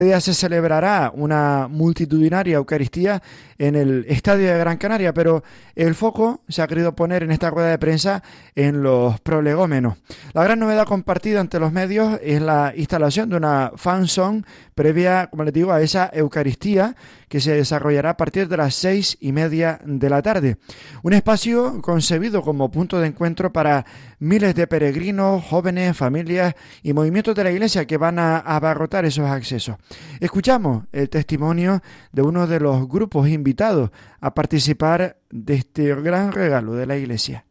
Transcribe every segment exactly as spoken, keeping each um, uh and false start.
día se celebrará una multitudinaria Eucaristía en el Estadio de Gran Canaria, pero el foco se ha querido poner en esta rueda de prensa en los prolegómenos. La gran novedad compartida ante los medios es la instalación de una fan zone previa, como les digo, a esa Eucaristía que se desarrollará a partir de las seis y media de la tarde. Un espacio concebido como punto de encuentro para miles de peregrinos, jóvenes, familias y movimientos de la Iglesia que van a abarrotar esos accesos. Escuchamos el testimonio de uno de los grupos invitados a participar de este gran regalo de la Iglesia.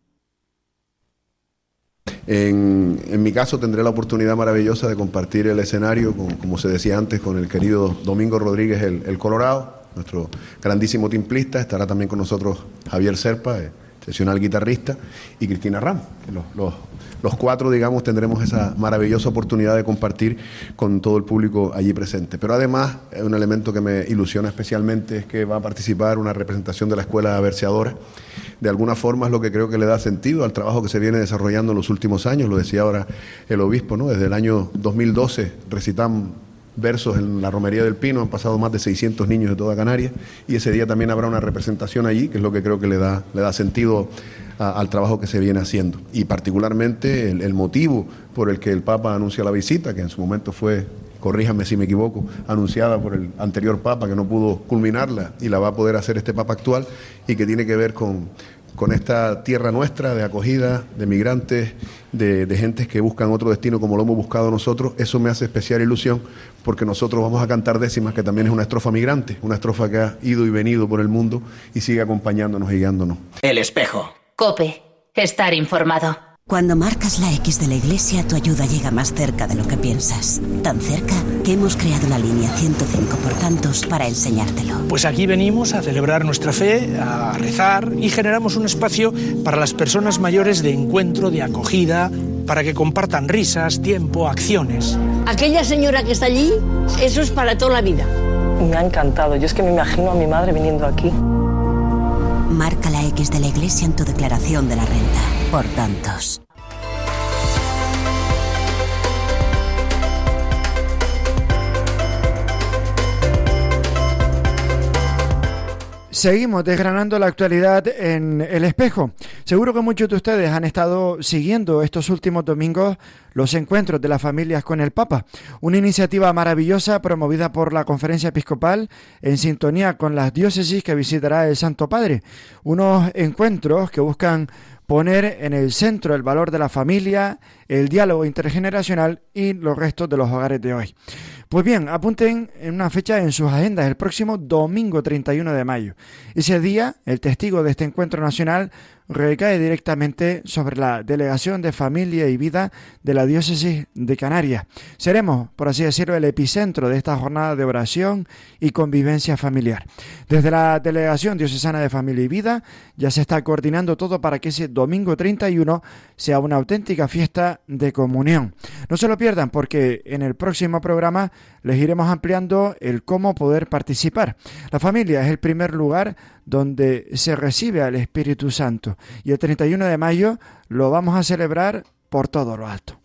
En, en mi caso tendré la oportunidad maravillosa de compartir el escenario, con, como se decía antes, con el querido Domingo Rodríguez, el, el Colorado, nuestro grandísimo timplista. Estará también con nosotros Javier Serpa, excepcional guitarrista, y Cristina Ram. Los, los, los cuatro, digamos, tendremos esa maravillosa oportunidad de compartir con todo el público allí presente. Pero además, un elemento que me ilusiona especialmente es que va a participar una representación de la Escuela Verseadora. De alguna forma es lo que creo que le da sentido al trabajo que se viene desarrollando en los últimos años. Lo decía ahora el obispo, ¿no? Desde el año dos mil doce recitamos versos en la Romería del Pino, han pasado más de seiscientos niños de toda Canarias, y ese día también habrá una representación allí, que es lo que creo que le da, le da sentido a, al trabajo que se viene haciendo. Y particularmente el, el motivo por el que el Papa anuncia la visita, que en su momento fue, corríjame si me equivoco, anunciada por el anterior Papa, que no pudo culminarla y la va a poder hacer este Papa actual, y que tiene que ver con, con esta tierra nuestra de acogida, de migrantes, de, de gentes que buscan otro destino como lo hemos buscado nosotros. Eso me hace especial ilusión, porque nosotros vamos a cantar décimas, que también es una estrofa migrante, una estrofa que ha ido y venido por el mundo y sigue acompañándonos y guiándonos. El Espejo. COPE. Estar informado. Cuando marcas la X de la Iglesia, tu ayuda llega más cerca de lo que piensas. Tan cerca que hemos creado la línea ciento cinco por tantos para enseñártelo. Pues aquí venimos a celebrar nuestra fe, a rezar, y generamos un espacio para las personas mayores de encuentro, de acogida, para que compartan risas, tiempo, acciones. Aquella señora que está allí, eso es para toda la vida. Me ha encantado. Yo es que me imagino a mi madre viniendo aquí. Marca la X de la Iglesia en tu declaración de la renta. Por tantos. Seguimos desgranando la actualidad en El Espejo. Seguro que muchos de ustedes han estado siguiendo estos últimos domingos los encuentros de las familias con el Papa, una iniciativa maravillosa promovida por la Conferencia Episcopal en sintonía con las diócesis que visitará el Santo Padre. Unos encuentros que buscan poner en el centro el valor de la familia, el diálogo intergeneracional y los restos de los hogares de hoy. Pues bien, apunten en una fecha en sus agendas, el próximo domingo treinta y uno de mayo. Ese día, el testigo de este encuentro nacional recae directamente sobre la Delegación de Familia y Vida de la Diócesis de Canarias. Seremos, por así decirlo, el epicentro de esta jornada de oración y convivencia familiar. Desde la Delegación Diocesana de Familia y Vida ya se está coordinando todo para que ese domingo treinta y uno sea una auténtica fiesta de comunión. No se lo pierdan, porque en el próximo programa les iremos ampliando el cómo poder participar. La familia es el primer lugar donde se recibe al Espíritu Santo, y el treinta y uno de mayo lo vamos a celebrar por todo lo alto.